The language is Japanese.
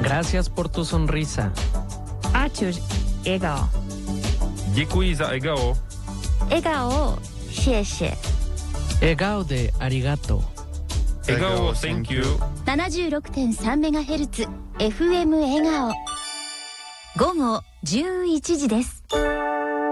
Gracias por tu sonrisa. Arthur 笑顔 Děkuji za egao. 笑顔谢谢 Egao de arigato. Egao, thank you. 76.3MHz FM 笑顔午後11時です。